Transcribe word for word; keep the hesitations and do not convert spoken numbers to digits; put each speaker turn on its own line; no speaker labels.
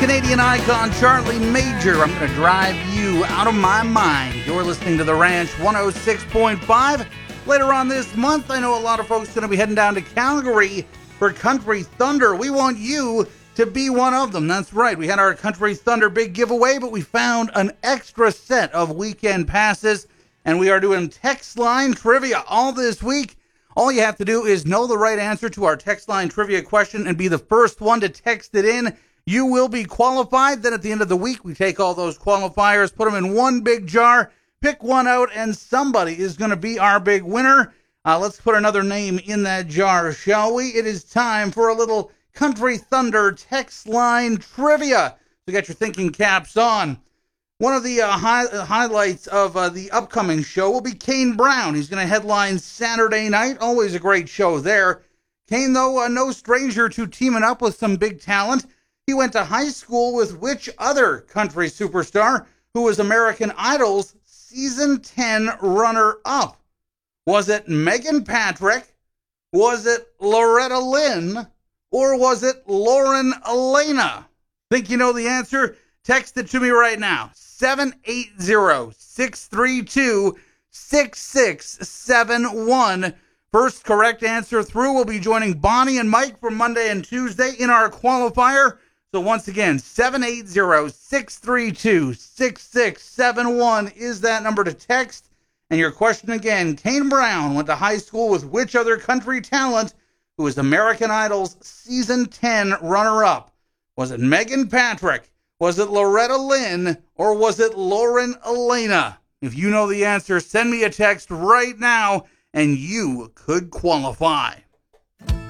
Canadian icon Charlie Major. I'm going to drive you out of my mind. You're listening to The Ranch one oh six point five. Later on this month, I know a lot of folks are going to be heading down to Calgary for Country Thunder. We want you to be one of them. That's right. We had our Country Thunder big giveaway, but we found an extra set of weekend passes, and we are doing text line trivia all this week. All you have to do is know the right answer to our text line trivia question and be the first one to text it in. You will be qualified. Then at the end of the week, we take all those qualifiers, put them in one big jar, pick one out, and somebody is going to be our big winner. Uh, let's put another name in that jar, shall we? It is time for a little Country Thunder text line trivia. So get your thinking caps on. One of the uh, high, uh, highlights of uh, the upcoming show will be Kane Brown. He's going to headline Saturday night. Always a great show there. Kane, though, uh, no stranger to teaming up with some big talent. He went to high school with which other country superstar who was American Idol's season ten runner-up? Was it Megan Patrick? Was it Loretta Lynn? Or was it Lauren Elena? Think you know the answer? Text it to me right now. seven eight zero, six three two, six six seven one. First correct answer through will be joining Bonnie and Mike for Monday and Tuesday in our qualifier. So once again, seven eight zero, six three two, six six seven one is that number to text. And your question again, Kane Brown went to high school with which other country talent who was American Idol's season ten runner-up? Was it Megan Patrick? Was it Loretta Lynn? Or was it Lauren Elena? If you know the answer, send me a text right now and you could qualify.